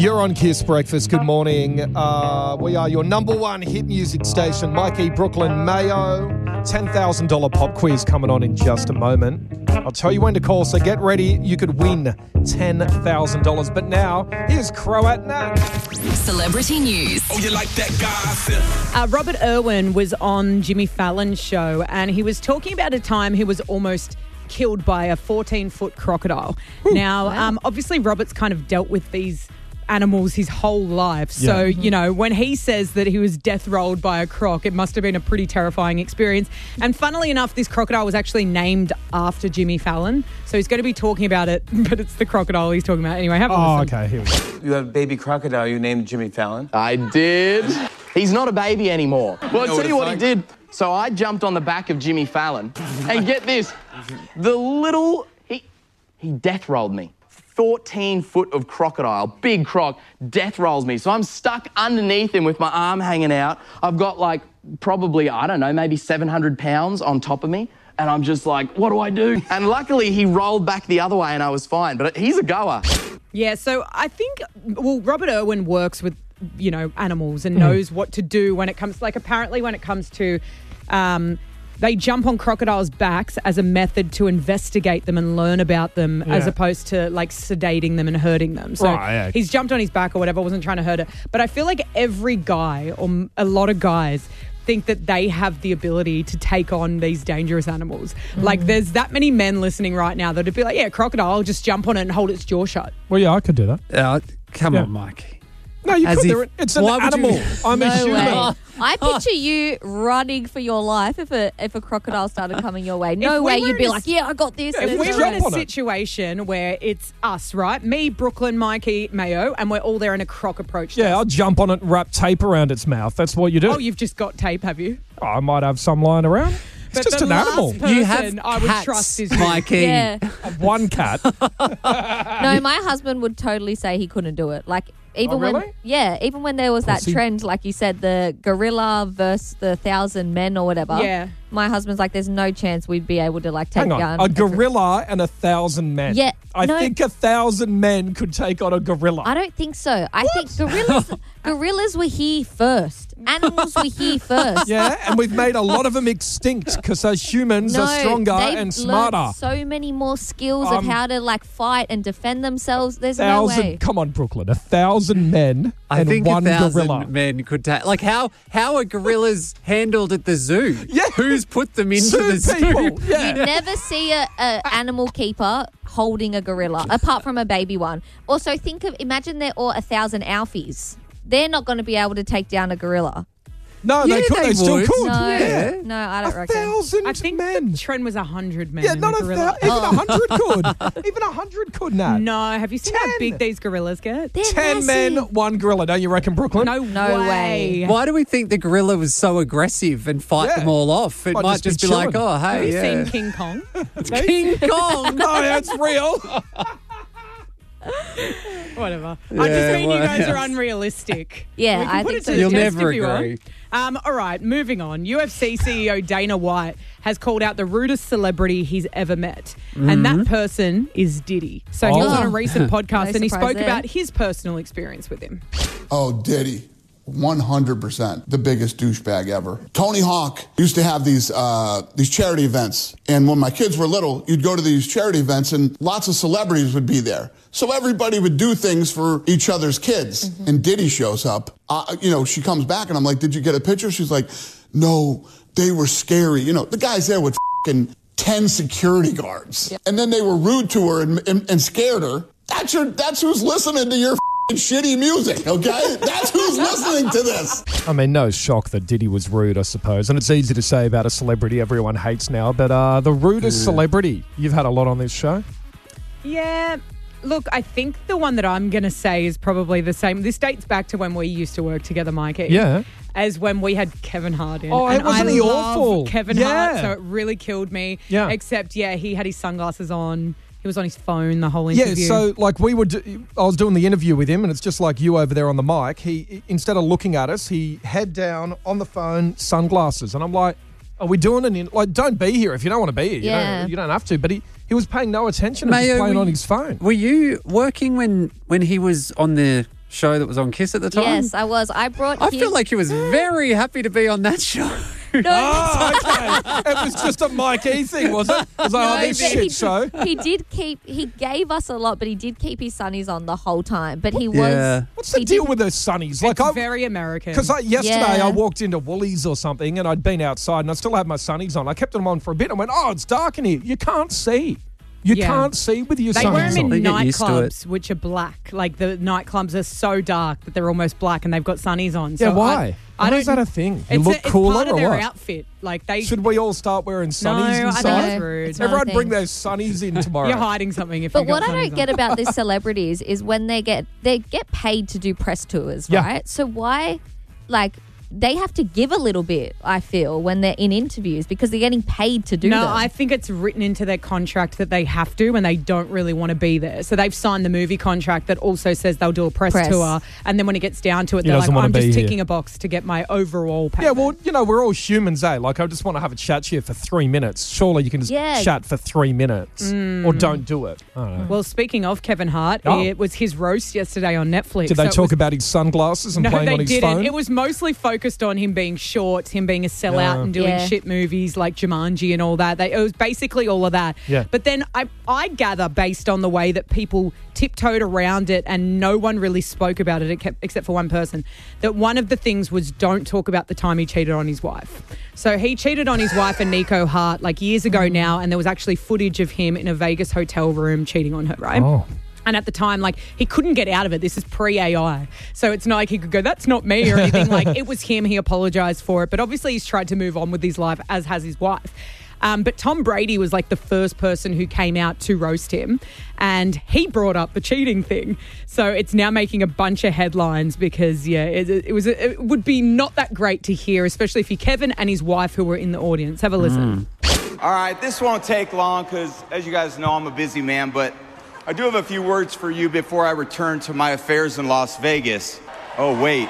You're on Kiss Breakfast. Good morning. We are your number one hit music station, Mikey, Brooklyn, Mayo. $10,000 pop quiz coming on in just a moment. I'll tell you when to call, so get ready. You could win $10,000. But now, here's Croat Nat. Celebrity news. Oh, you like that gossip? Robert Irwin was on Jimmy Fallon's show and he was talking about a time he was almost killed by a 14-foot crocodile. Now, obviously, Robert's kind of dealt with these animals his whole life. So, you know, when he says that he was death rolled by a croc, it must have been a pretty terrifying experience. And funnily enough, this crocodile was actually named after Jimmy Fallon. So he's going to be talking about it, but it's the crocodile he's talking about. Anyway, have a listen. Okay, here we go. You have a baby crocodile you named Jimmy Fallon? I did. He's not a baby anymore. Well, I'll tell you what he did. So I jumped on the back of Jimmy Fallon. And get this, he death rolled me. 14 foot of crocodile, big croc, death rolls me. So I'm stuck underneath him with my arm hanging out. I've got like probably, I don't know, maybe 700 pounds on top of me. And I'm just like, what do I do? And luckily he rolled back the other way and I was fine. But he's a goer. Yeah, so I think, Robert Irwin works with, you know, animals and knows what to do when it comes, like apparently when it comes to, they jump on crocodiles' backs as a method to investigate them and learn about them as opposed to like sedating them and hurting them. So he's jumped on his back or whatever, wasn't trying to hurt it. But I feel like every guy or a lot of guys think that they have the ability to take on these dangerous animals. Like there's that many men listening right now that would be like, yeah, crocodile, I'll just jump on it and hold its jaw shut. Well, yeah, I could do that. Come on, Mike. No, you could. It's an animal. I'm a human. Way. I picture you running for your life if a crocodile started coming your way. No way you'd be like, yeah, I got this. If we're in a situation where it's us, right? Me, Brooklyn, Mikey, Mayo, and we're all there and a croc approached us. I'll jump on it and wrap tape around its mouth. That's what you do. Oh, you've just got tape, have you? Oh, I might have some lying around. It's just an animal. You have I would trust is Mikey. Yeah. One cat. No, my husband would totally say he couldn't do it. Like, even even when there was that trend, like you said, the gorilla versus the 1,000 men or whatever. Yeah. My husband's like, there's no chance we'd be able to like take Hang on, down a gorilla and 1,000 men. Yeah, I think 1,000 men could take on a gorilla. I don't think so. I think gorillas were here first. Animals were here first. Yeah, and we've made a lot of them extinct because those humans are stronger and smarter. Learned so many more skills of how to like fight and defend themselves. There's no way. Come on, Brooklyn. 1,000 men I and think one 1,000 gorilla. men could take. Like how are gorillas handled at the zoo? Yeah. Who's put them into the zoo? People. Yeah. You never see a animal keeper holding a gorilla, apart from a baby one. Also, imagine they're all 1,000 Alfies. They're not going to be able to take down a gorilla. No, they could. They still would. could. No, no, I don't reckon. 1,000 I think men. the trend was 100 men. Yeah, in not a gorilla. Even 100 could. Even 100 could, Nat. No, have you seen how big these gorillas get? They're 10 massive. men, one gorilla. Don't you reckon, Brooklyn? No way. Why do we think the gorilla was so aggressive and fight them all off? It might just be like, chilling. oh, hey, Have you seen King Kong? King Kong. No, that's real. Whatever. I just mean you guys are unrealistic. Yeah, We can I put think it so. to the You'll test never if you want. agree. All right, moving on. UFC CEO Dana White has called out the rudest celebrity he's ever met. And that person is Diddy. So he was on a recent podcast and he surprise spoke there. about his personal experience with him. Oh, Diddy. 100% the biggest douchebag ever. Tony Hawk used to have these charity events. And when my kids were little, you'd go to these charity events and lots of celebrities would be there. So everybody would do things for each other's kids. And Diddy shows up. She comes back and I'm like, did you get a picture? She's like, no, they were scary. The guy's there with f***ing 10 security guards. Yep. And then they were rude to her and scared her. That's who's listening to your shitty music, okay? That's who's listening to this. I mean, no shock that Diddy was rude, I suppose. And it's easy to say about a celebrity everyone hates now. But the rudest celebrity, you've had a lot on this show. Yeah. Look, I think the one that I'm going to say is probably the same. This dates back to when we used to work together, Mikey. Yeah. As when we had Kevin Hart in. Oh, and wasn't he awful? Kevin Hart, so it really killed me. Yeah. Except, he had his sunglasses on. He was on his phone the whole interview. Yeah, so like I was doing the interview with him and it's just like you over there on the mic. He, instead of looking at us, he head down on the phone, sunglasses. And I'm like, are we doing don't be here if you don't want to be here. Yeah. You don't have to. But he was paying no attention and just playing on his phone. Were you working when he was on the show that was on Kiss at the time? Yes, I was. I feel like he was very happy to be on that show. Oh, okay. It was just a Mike E thing, was it? It was like, this shit show. He gave us a lot, but he did keep his sunnies on the whole time. But he was... What's the deal with those sunnies? It's very American. Because yesterday I walked into Woolies or something and I'd been outside and I still had my sunnies on. I kept them on for a bit and went, it's dark in here. You can't see. You can't see with your sunnies on. They wear them in nightclubs, which are black. Like the nightclubs are so dark that they're almost black and they've got sunnies on. Yeah, so why? Why is that a thing? You look cooler it's part of or their what? outfit. Like Should we all start wearing sunnies inside? I think it's rude. Everyone bring their sunnies in tomorrow. You're hiding something But what I don't get about these celebrities is when they get paid to do press tours, right? So why, they have to give a little bit, I feel, when they're in interviews because they're getting paid to do them. No, I think it's written into their contract that they have to when they don't really want to be there. So they've signed the movie contract that also says they'll do a press tour. And then when it gets down to it, they're like, I'm just ticking a box to get my overall payment. Yeah, well, we're all humans, eh? Like, I just want to have a chat here for 3 minutes. Surely you can just chat for 3 minutes or don't do it. I don't know. Well, speaking of Kevin Hart, it was his roast yesterday on Netflix. Did they talk about his sunglasses and playing on his phone? No, they didn't. It was mostly focused on him being short, him being a sellout and doing shit movies like Jumanji and all that. It was basically all of that. Yeah. But then I gather, based on the way that people tiptoed around it and no one really spoke about it except for one person, that one of the things was don't talk about the time he cheated on his wife. So he cheated on his wife and Nico Hart years ago now, and there was actually footage of him in a Vegas hotel room cheating on her, right? Oh. And at the time, he couldn't get out of it. This is pre-AI. So it's not like he could go, that's not me or anything. It was him. He apologized for it. But obviously he's tried to move on with his life, as has his wife. But Tom Brady was the first person who came out to roast him. And he brought up the cheating thing. So it's now making a bunch of headlines because, it would be not that great to hear, especially if you're Kevin and his wife who were in the audience. Have a listen. All right, this won't take long because, as you guys know, I'm a busy man, but I do have a few words for you before I return to my affairs in Las Vegas. Oh, wait.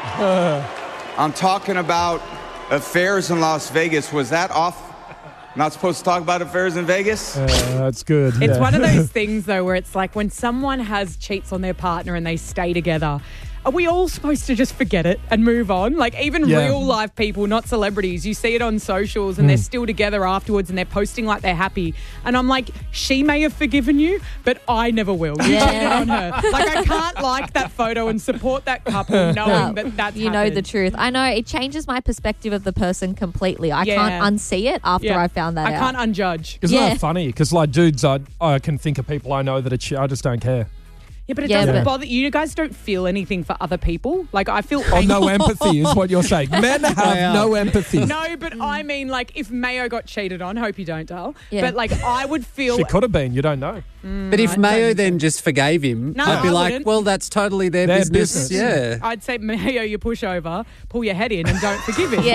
I'm talking about affairs in Las Vegas. Was that off? Not supposed to talk about affairs in Vegas? That's good. It's one of those things, though, where it's when someone cheats on their partner and they stay together, are we all supposed to just forget it and move on? Even real life people, not celebrities, you see it on socials and they're still together afterwards and they're posting like they're happy. And I'm like, she may have forgiven you, but I never will. You cheated on her. I can't like that photo and support that couple knowing that that's You know the truth. I know it changes my perspective of the person completely. I can't unsee it after I found that out. I can't unjudge. Isn't that funny? Because dudes, I can think of people I know that I just don't care. Yeah, but it doesn't bother you. You guys don't feel anything for other people. I feel... no empathy is what you're saying. Men have no empathy. No, but I mean, if Mayo got cheated on, hope you don't, Dal. Yeah. But, I would feel... She could have been. You don't know. But if Mayo then just forgave him, I'd be like, well, that's totally their business. Yeah. I'd say, Mayo, you push over, pull your head in and don't forgive him.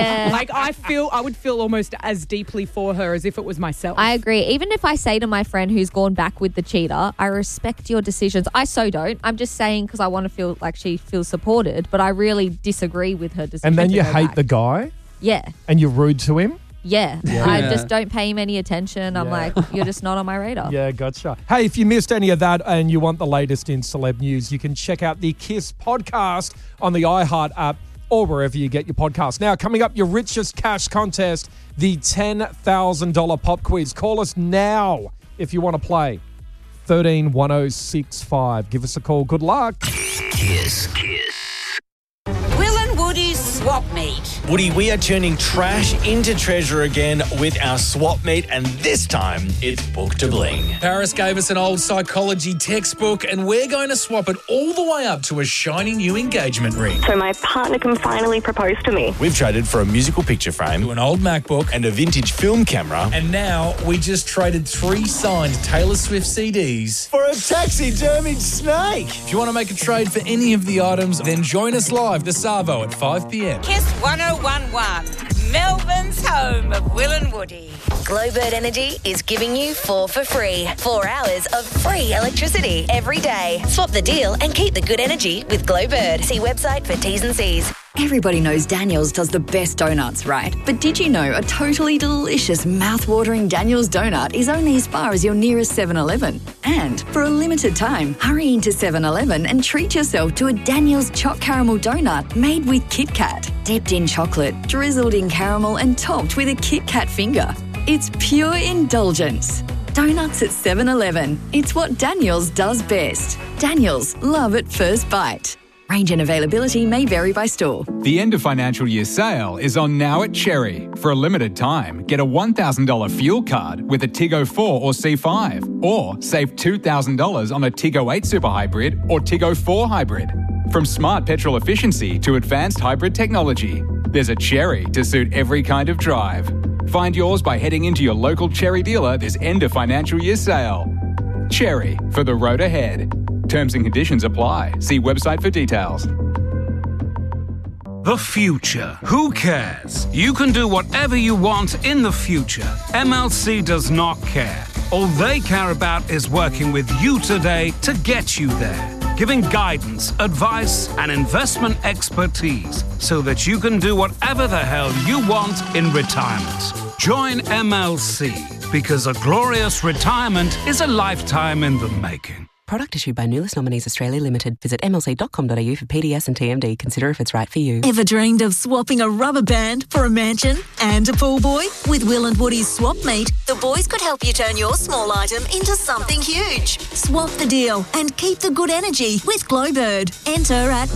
I would feel almost as deeply for her as if it was myself. I agree. Even if I say to my friend who's gone back with the cheater, I respect your decisions. I don't. I'm just saying because I want to feel like she feels supported, but I really disagree with her decision. And then you hate the guy? Yeah. And you're rude to him? Yeah. I just don't pay him any attention. I'm like, you're just not on my radar. Yeah, gotcha. Hey, if you missed any of that and you want the latest in celeb news, you can check out the KISS podcast on the iHeart app or wherever you get your podcasts. Now, coming up, your richest cash contest, the $10,000 pop quiz. Call us now if you want to play. 131065. Give us a call. Good luck. KISS. Will and Woody's Swap Meet. Woody, we are turning trash into treasure again with our swap meet, and this time it's Book to Bling. Paris gave us an old psychology textbook, and we're going to swap it all the way up to a shiny new engagement ring. So my partner can finally propose to me. We've traded for a musical picture frame, to an old MacBook, and a vintage film camera. And now we just traded 3 signed Taylor Swift CDs for a taxidermied snake. If you want to make a trade for any of the items, then join us live to Savo at 5 p.m. KISS 1011, Melbourne's home of Will and Woody. Glowbird Energy is giving you 4 for free. 4 hours of free electricity every day. Swap the deal and keep the good energy with Glowbird. See website for T's and C's. Everybody knows Daniel's does the best donuts, right? But did you know a totally delicious, mouth-watering Daniel's donut is only as far as your nearest 7-Eleven? And for a limited time, hurry into 7-Eleven and treat yourself to a Daniel's Choc Caramel donut made with Kit Kat, dipped in chocolate, drizzled in caramel and topped with a Kit Kat finger. It's pure indulgence. Donuts at 7-Eleven. It's what Daniel's does best. Daniel's, love at first bite. Range and availability may vary by store. The end of financial year sale is on now at Cherry. For a limited time, get a $1,000 fuel card with a Tiggo 4 or C5, or save $2,000 on a Tiggo 8 Super Hybrid or Tiggo 4 Hybrid. From smart petrol efficiency to advanced hybrid technology, there's a Cherry to suit every kind of drive. Find yours by heading into your local Cherry dealer this end of financial year sale. Cherry, for the road ahead. Terms and conditions apply. See website for details. The future. Who cares? You can do whatever you want in the future. MLC does not care. All they care about is working with you today to get you there. Giving guidance, advice, and investment expertise so that you can do whatever the hell you want in retirement. Join MLC because a glorious retirement is a lifetime in the making. Product issued by Nulis Nominees Australia Limited. Visit mlc.com.au for PDS and TMD. Consider if it's right for you. Ever dreamed of swapping a rubber band for a mansion and a pool boy? With Will and Woody's Swap Meet, the boys could help you turn your small item into something huge. Swap the deal and keep the good energy with Glowbird. Enter at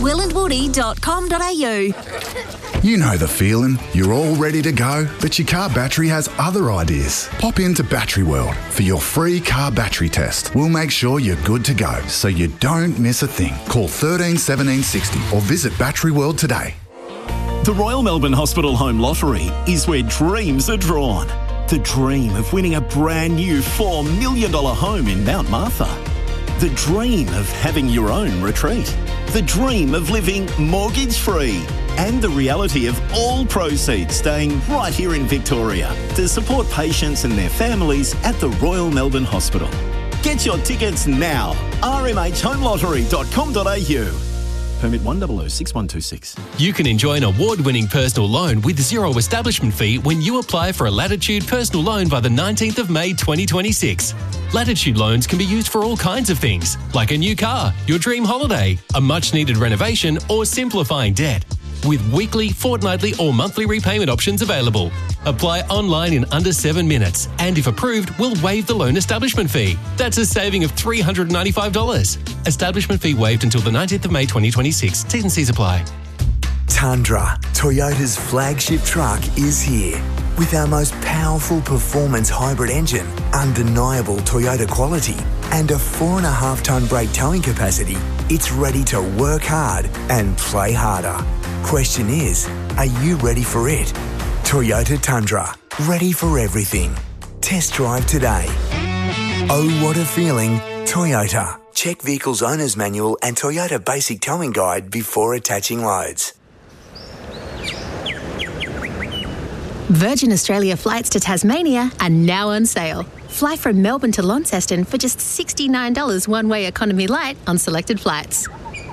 willandwoody.com.au. You know the feeling. You're all ready to go, but your car battery has other ideas. Pop into Battery World for your free car battery test. We'll make sure you're good to go, so you don't miss a thing. Call 13 17 60 or visit Battery World today. The Royal Melbourne Hospital Home Lottery is where dreams are drawn. The dream of winning a brand new $4 million home in Mount Martha. The dream of having your own retreat. The dream of living mortgage-free. And the reality of all proceeds staying right here in Victoria to support patients and their families at the Royal Melbourne Hospital. Get your tickets now. rmhhomelottery.com.au. Permit 1006126. You can enjoy an award-winning personal loan with zero establishment fee when you apply for a Latitude personal loan by the 19th of May 2026. Latitude loans can be used for all kinds of things, like a new car, your dream holiday, a much-needed renovation, or simplifying debt. With weekly, fortnightly or monthly repayment options available. Apply online in under 7 minutes, and if approved, we'll waive the loan establishment fee. That's a saving of $395. Establishment fee waived until the 19th of May 2026. T's and C's apply. Tundra, Toyota's flagship truck, is here. With our most powerful performance hybrid engine, undeniable Toyota quality, and a 4.5-tonne brake towing capacity, it's ready to work hard and play harder. Question is, are you ready for it? Toyota Tundra, ready for everything. Test drive today. Oh, what a feeling, Toyota. Check Vehicle's Owner's Manual and Toyota Basic Towing Guide before attaching loads. Virgin Australia flights to Tasmania are now on sale. Fly from Melbourne to Launceston for just $69 one-way economy light on selected flights.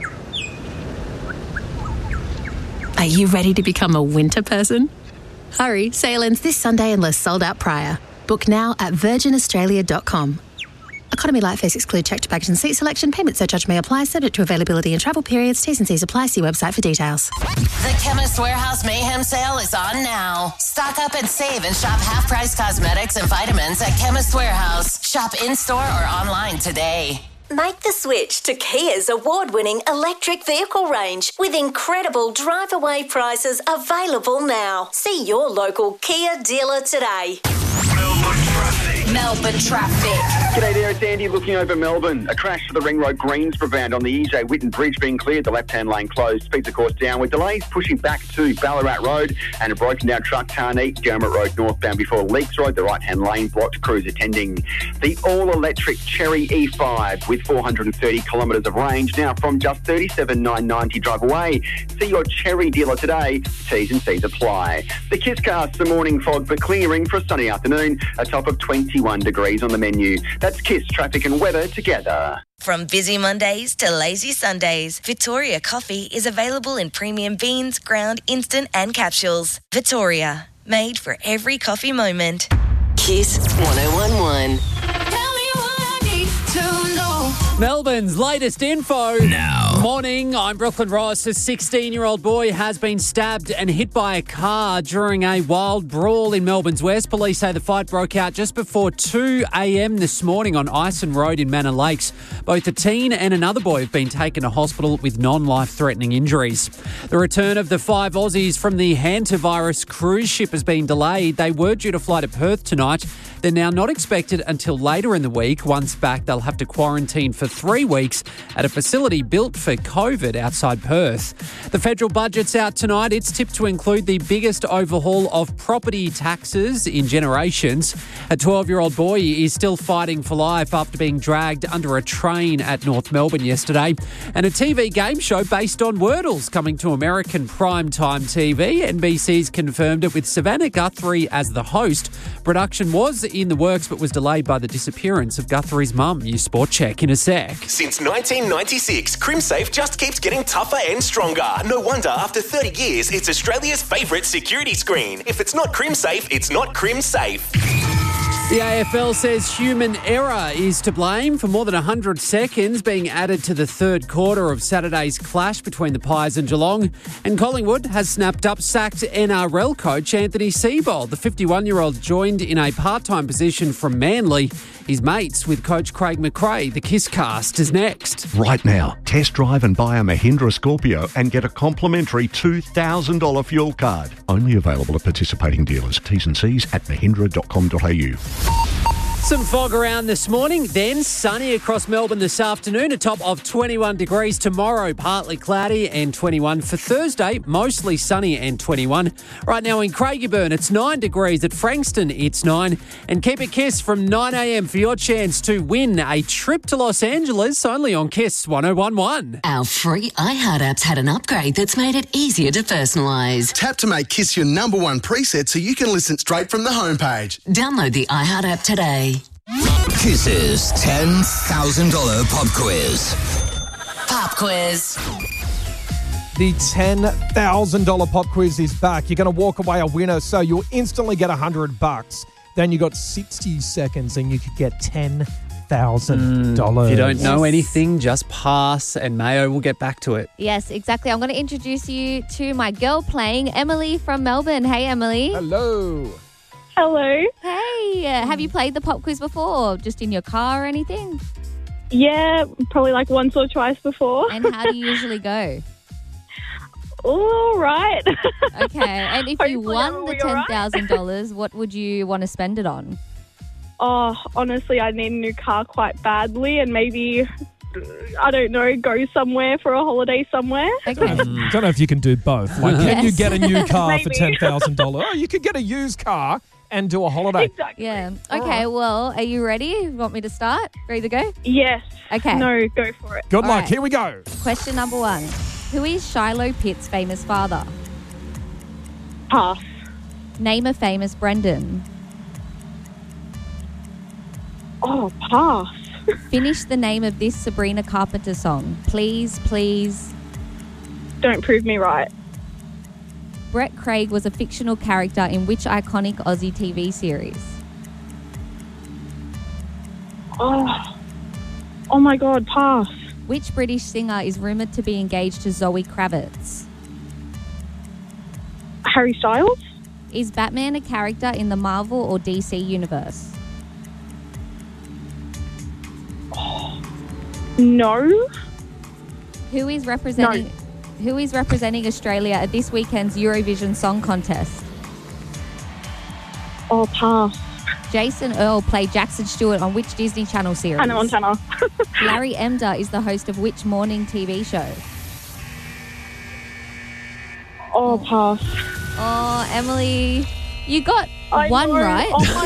Are you ready to become a winter person? Hurry, sale ends this Sunday unless sold out prior. Book now at virginaustralia.com. Economy light fares exclude checked baggage and seat selection. Payment surcharge may apply, subject to availability and travel periods. T's and C's apply. See website for details. The Chemist Warehouse Mayhem sale is on now. Stock up and save and shop half-price cosmetics and vitamins at Chemist Warehouse. Shop in-store or online today. Make the switch to Kia's award-winning electric vehicle range with incredible drive-away prices available now. See your local Kia dealer today. Melbourne traffic. G'day there, it's Andy looking over Melbourne. A crash to the Ring Road Greensborough band on the EJ Whitten Bridge being cleared, the left-hand lane closed. Speeds, of course, down with delays pushing back to Ballarat Road and a broken down truck, Tarnee, Dermot Road northbound before Leaks Road, the right-hand lane blocked, crews attending. The all-electric Cherry E5 with 430 kilometres of range now from just $37,990 drive away. See your Cherry dealer today. T's and C's apply. The Kiss cast, the morning fog but clearing for a sunny afternoon, a top of 21 31 degrees on the menu. That's Kiss traffic and weather together. From busy Mondays to lazy Sundays, Victoria Coffee is available in premium beans, ground, instant and capsules. Victoria, made for every coffee moment. Kiss 1011. Melbourne's latest info. Now. Morning, I'm Brooklyn Ross. A 16-year-old boy has been stabbed and hit by a car during a wild brawl in Melbourne's West. Police say the fight broke out just before 2 a.m. this morning on Ison Road in Manor Lakes. Both a teen and another boy have been taken to hospital with non-life-threatening injuries. The return of the 5 Aussies from the hantavirus cruise ship has been delayed. They were due to fly to Perth tonight. They're now not expected until later in the week. Once back, they'll have to quarantine for 3 weeks at a facility built for COVID outside Perth. The federal budget's out tonight. It's tipped to include the biggest overhaul of property taxes in generations. A 12-year-old boy is still fighting for life after being dragged under a train at North Melbourne yesterday. And a TV game show based on Wordle's coming to American primetime TV. NBC's confirmed it with Savannah Guthrie as the host. Production was in the works but was delayed by the disappearance of Guthrie's mum. New Sport Check in a sec. Since 1996, CrimSafe just keeps getting tougher and stronger. No wonder after 30 years, it's Australia's favourite security screen. If it's not CrimSafe, it's not CrimSafe. The AFL says human error is to blame for more than 100 seconds being added to the third quarter of Saturday's clash between the Pies and Geelong. And Collingwood has snapped up sacked NRL coach Anthony Seibold. The 51-year-old joined in a part-time position from Manly. He's mates with coach Craig McRae. The Kiss Cast is next. Right now, test drive and buy a Mahindra Scorpio and get a complimentary $2,000 fuel card. Only available at participating dealers. T's and C's at mahindra.com.au. Some fog around this morning, then sunny across Melbourne this afternoon, a top of 21 degrees tomorrow, partly cloudy and 21 for Thursday, mostly sunny and 21. Right now in Craigieburn, it's 9 degrees. At Frankston, it's 9. And keep it Kiss from 9 a.m. for your chance to win a trip to Los Angeles, only on Kiss 1011. Our free iHeart app's had an upgrade that's made it easier to personalise. Tap to make Kiss your number one preset so you can listen straight from the homepage. Download the iHeart app today. Kiss's $10,000 pop quiz. Pop quiz. The $10,000 pop quiz is back. You're going to walk away a winner, so you'll instantly get $100. Then you got 60 seconds and you could get $10,000. If you don't know anything, just pass and Mayo will get back to it. Yes, exactly. I'm going to introduce you to my girl playing, Emily from Melbourne. Hey, Emily. Hello. Hello. Hey, have you played the pop quiz before, or just in your car or anything? Yeah, probably like once or twice before. And how do you usually go? All right. Okay, and if you won the $10,000, what would you want to spend it on? Oh, honestly, I need a new car quite badly, and maybe, I don't know, go somewhere for a holiday somewhere. Okay. Don't know if you can do both. Like, can you get a new car for Maybe. $10,000? Oh, you could get a used car and do a holiday. Exactly. Yeah. Okay, well, are you ready? You want me to start? Ready to go? Yes. Okay. No, go for it. Good All luck. right. Here we go. Question number 1. Who is Shiloh Pitt's famous father? Pass. Name a famous Brendan. Oh, pass. Finish the name of this Sabrina Carpenter song. Please, please. Don't prove me right. Brett Craig was a fictional character in which iconic Aussie TV series? Oh my God, pass. Which British singer is rumoured to be engaged to Zoe Kravitz? Harry Styles? Is Batman a character in the Marvel or DC universe? No. Who is representing Australia at this weekend's Eurovision Song Contest? Oh, pass. Jason Earl played Jackson Stewart on which Disney Channel series? Hannah Montana. Larry Emder is the host of which morning TV show? Oh, pass. Oh, Emily, you got I one know. right.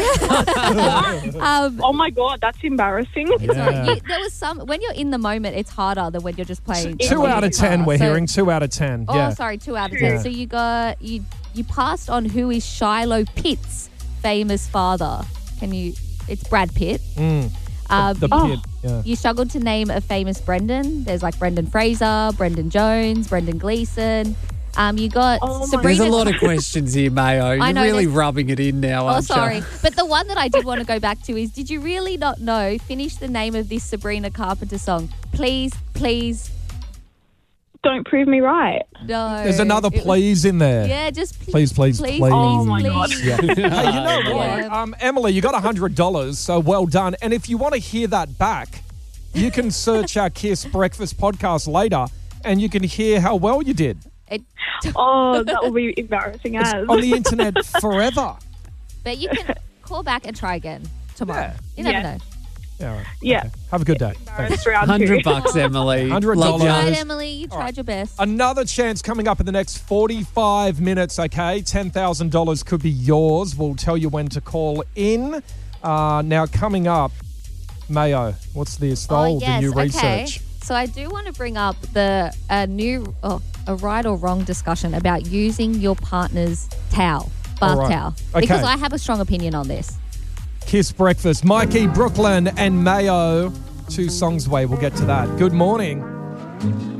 Oh my God, that's embarrassing. It's all right. There was some, when you're in the moment, it's harder than when you're just playing. 2 out of 10 we're hearing. 2 out of 10. Oh, Yeah. sorry, 2 out of 10. Yeah. So you got, you passed on who is Shiloh Pitt's famous father. Can you It's Brad Pitt. The Pitt, yeah. You struggled to name a famous Brendan. There's like Brendan Fraser, Brendan Jones, Brendan Gleeson. You got Sabrina. There's a lot of questions here, Mayo. You're know, really rubbing it in now, aren't sorry. you? But the one that I did want to go back to is, did you really not know? Finish the name of this Sabrina Carpenter song. Please, please. Don't prove me right. No. There's another please in there. Yeah, just please. Oh, my God. Yeah. Hey, you know what? Emily, you got $100, so well done. And if you want to hear that back, you can search our Kiss Breakfast podcast later and you can hear how well you did. That will be embarrassing It's as. on the internet forever. But you can call back and try again tomorrow. You never know. Yeah, right. Yeah. Okay. Have a good day. Thanks. $100, Emily. $100. You tried, Emily. You tried your best. Another chance coming up in the next 45 minutes, okay? $10,000 could be yours. We'll tell you when to call in. Now, coming up, Mayo, what's this? The new research. Okay. So I do want to bring up a right or wrong discussion about using your partner's towel, bath towel. Because I have a strong opinion on this. Kiss Breakfast. Mikey, Brooklyn and Mayo. 2 songs away. We'll get to that. Good morning.